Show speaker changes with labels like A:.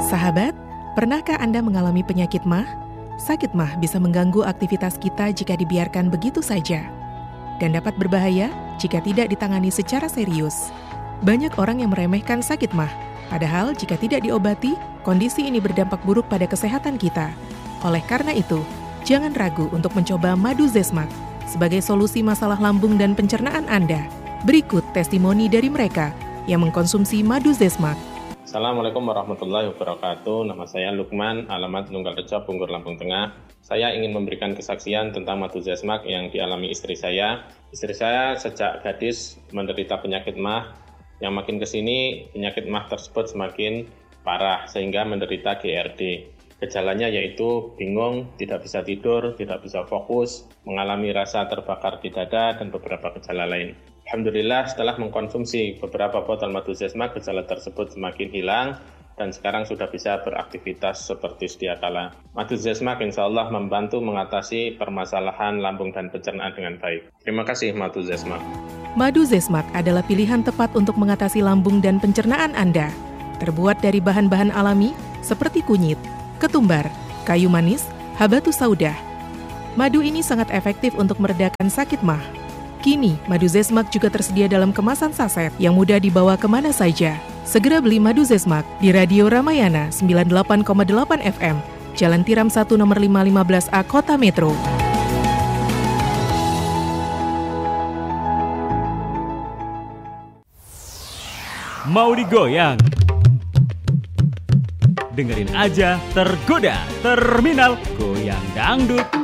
A: Sahabat, pernahkah Anda mengalami penyakit MAH? Sakit MAH bisa mengganggu aktivitas kita jika dibiarkan begitu saja, dan dapat berbahaya jika tidak ditangani secara serius. Banyak orang yang meremehkan sakit MAH, padahal jika tidak diobati, kondisi ini berdampak buruk pada kesehatan kita. Oleh karena itu, jangan ragu untuk mencoba madu Zesmak sebagai solusi masalah lambung dan pencernaan Anda. Berikut testimoni dari mereka yang mengkonsumsi madu Zesmak.
B: Assalamualaikum warahmatullahi wabarakatuh. Nama saya Lukman, alamat Nunggalrejo, Bunggur, Lampung Tengah. Saya ingin memberikan kesaksian tentang madu Zesmak yang dialami istri saya. Istri saya sejak gadis menderita penyakit MAH, yang makin kesini penyakit MAH tersebut semakin parah sehingga menderita GERD. Gejalanya yaitu bingung, tidak bisa tidur, tidak bisa fokus, mengalami rasa terbakar di dada, dan beberapa gejala lain. Alhamdulillah setelah mengkonsumsi beberapa botol madu Zesmak, gejala tersebut semakin hilang dan sekarang sudah bisa beraktivitas seperti sedia kala. Madu Zesmak insya Allah membantu mengatasi permasalahan lambung dan pencernaan dengan baik. Terima kasih madu Zesmak.
A: Madu Zesmak adalah pilihan tepat untuk mengatasi lambung dan pencernaan Anda. Terbuat dari bahan-bahan alami seperti kunyit, ketumbar, kayu manis, habatus saudah. Madu ini sangat efektif untuk meredakan sakit MAH. Kini, madu Zesmak juga tersedia dalam kemasan saset yang mudah dibawa kemana saja. Segera beli madu Zesmak di Radio Ramayana 98,8 FM, Jalan Tiram 1 nomor 515A, Kota Metro.
C: Mau digoyang? Dengerin aja Tergoda, Terminal Goyang Dangdut.